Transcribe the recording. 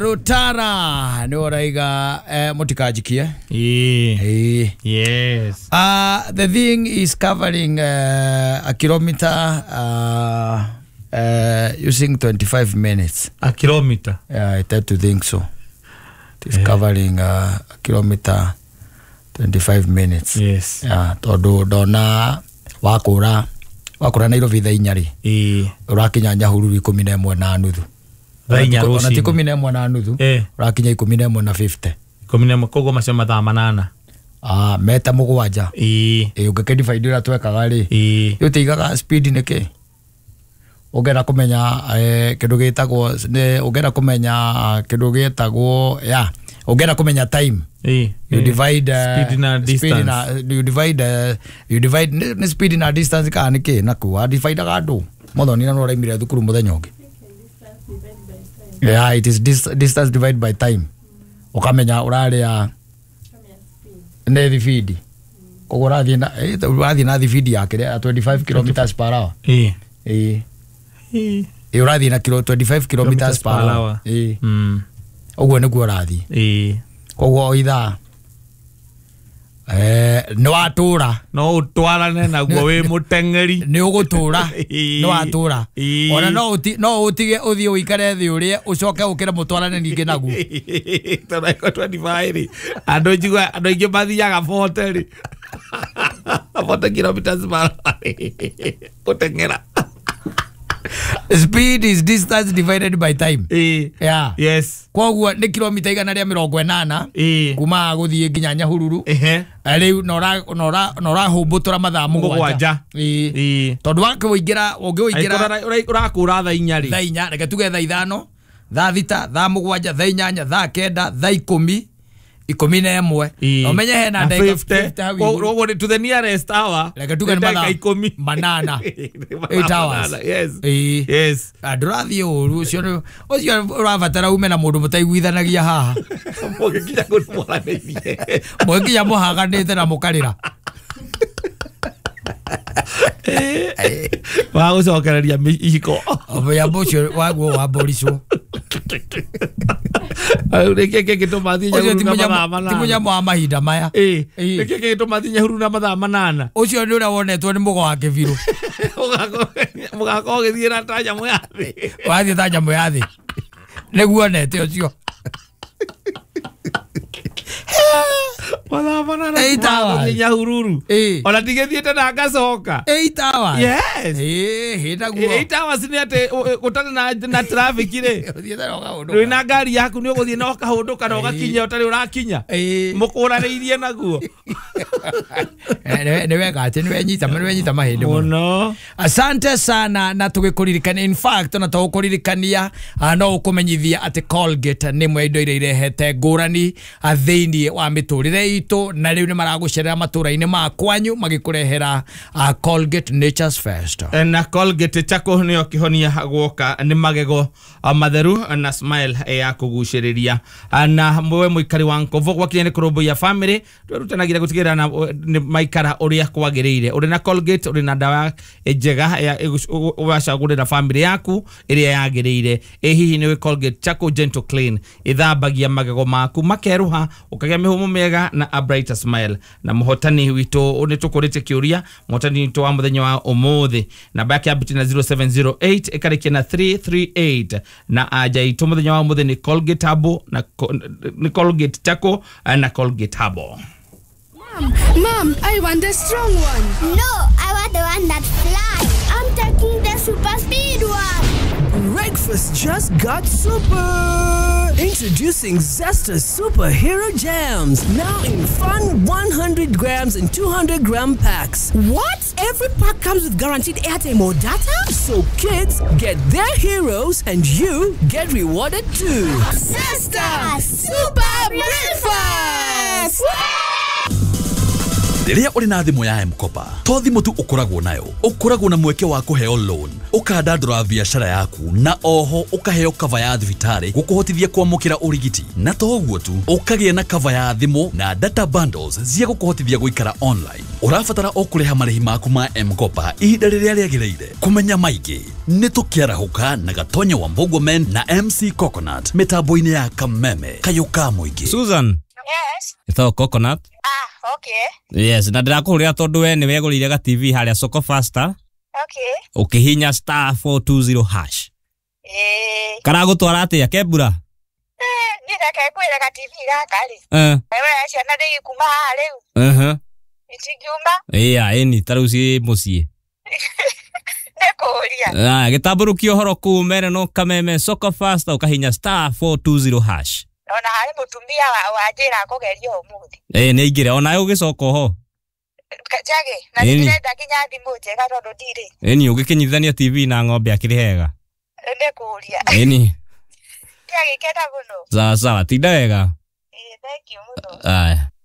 Rutara ni oraiga mutikajikie. Yes. The thing is covering a kilometer using 25 minutes. A kilometer? Yeah, I tend to think so. It is covering a kilometer 25 minutes. Yes. Yeah, todo dona wakura Nairobi thaa inyari. Urakinya Nyahururu 11:30. Thaa inya ruci. 11:30. Urakinya 11:50. 11 kogo macio mathaa 8. Meta mugwanja. Ungekedi faidi ira twekaga ri. Utigaga speed niki. Ugera kumenya kindu gitagwo ugera kumenya kindu gitagwo ugera kumenya time. You divide speed na distance. You divide speed na distance ka niki naku divide ga andu mothoni na nora imire thukuru muthenya ungi. Yeah, it is distance divided by time. Ukamenya uraria ne speed. Kogo urathi na speed yake 25 kilometers per hour. Urathi na 25 kilometers per hour. Ogwo niguo urathi. Kogo itha no atura no utwarane naguo wi mutengeri ni ugutura no atura ona no utige uthie uikare thi urie ucoke ukire mutwarane ningi naguo tara ko 25 andu ingi mathiaga 40 40 kilometers per utengera. Speed is distance divided by time. Yeah. Yes. Koguo ni kilomita igana ria 80 kuma guthie nginya Nyahururu. Riu nora humbutura mathaa mugwanja. Tondu wake uingira urakura thaa inya ri. Thaa inya reke tuge thaa 5, thaa 6, thaa 7, thaa 8, thaa 9, thaa 10. 11 omenye hena ndeka 50 rogo to the nearest hour like tuga ni banana 8 hours. Yes adurathi uru ucio uravatara ume na mundu mutaiguithanagia haha mugikinya kumwaraneithie mugikinya muhaganite na mukarira wa ucokereria ihiko oya bocio waguo wa borico reke gitumathi timunya mwa mahinda maya reke gitumathi Nyahururu na mathaa 8 ucio ni ura wonetwo ni mugo wa kibiru mugako githira ta nyamu yathi wathi ta nyamu yathi niguo nete ucio mathaa 8 Nyahururu ona tigithiete na ngacoka 8 hours. Yes. Hitaguo 8 hours ni ate gutari na traffic ri wina ngari yaku ni uguthie na ukahunduka na ugakinya utari urakinya mukuraniirie naguo ni wega ati ni wenyita mahindi muno. Asante sana na tugikuririkania, in fact na tugukuririkania no ukumenyithia ati Colgate ni mwe indo irehete ngurani thiini wa miturire itu na riu ni maragucerera matura-ini ma kwanyu magikurehera Colgate Nature's First. Na Colgate chako ni okihonia guoka ni magego matheru na smile ya kuguciriria na mwe muikari wa Nkovo gwakinya kurumbu ya family twirutanagira gutigira na maikara uria kwagiriire uri na Colgate uri na dawa njega ya ubacagurira family yaku iria yagiriire. Hihi ni Colgate chako gentle clean ithambagia magego maku makeruha ukagia mihumo mega na a brighter smile. Na muhotani witu unitukurite kiuria muhotani witu wa muthenya wa umuthi na back ya bitina 0708 ikarikia na 338 na aja itu muthenya wa umuthi ni Colgate Habo na ni Colgate chako na Colgate Habo. Mom, I want the strong one. No, I want the one that flies. I'm taking the super speed one. Breakfast just got super! Introducing Zesta Superhero Jams. Now in fun 100 grams and 200 gram packs. What? Every pack comes with guaranteed airtime or data? So kids get their heroes and you get rewarded too. Zesta Super Breakfast! Rĩrĩa ũrĩ na thimũ ya M-Kopa, to thimũ tu ũkoragwo nayo, ũkoragwo na mweke wa kũheo loan, ũkandandũra biacara yaku, na oho ũkaheo kava ya thibitarĩ gũkũhotithia kwamũkĩra ũrigiti. Na to ũguo tu, ũkagĩa na kava ya thimũ na data bundles cia gũkũhotithia gũikara online. Ũrabatara o kũrĩha marĩhi maku ma M-Kopa ihinda rĩrĩa rĩagĩrĩire. Kũmenya maingĩ, nĩ tũkĩarahũka na Gatonyo wa Mbogomen na MC Coconut mĩtambo-inĩ ya Kameme, kayũka mũingĩ. Susan. Yes. Ito Coconut. Okay. Yes, na ndĩrakũhũrĩra tondũ we nĩ wegũrĩire ga TV harĩa Soko Faster. Okay. Ũkĩhinya *420#. Karagũtwara atĩa Kebura? Nĩreke kwĩra ga TV gaka rĩ. Wewe ciana ndĩ kuma rĩu. Itingiuma? Ĩni tarĩu ciĩ mũciĩ. Nĩkũria. Gĩtambũrũkia ũhoro kuu mere no Kameme Soko Faster ũkahinya *420#. Ona harĩ mũtumia wa njĩra kũgeria ũmũthĩ. Nĩ ingĩre ona ũgĩcoka ho. Chage, na nĩrenda kinya thimũ njega tondũ ndirĩ. Ĩni ũgĩkinyithania TV na ng'ombe akĩrĩ hega. Nĩkũria. Ĩni. Chage kenda mũno. Sawa, tinda wega. Thank you mũno. Aya.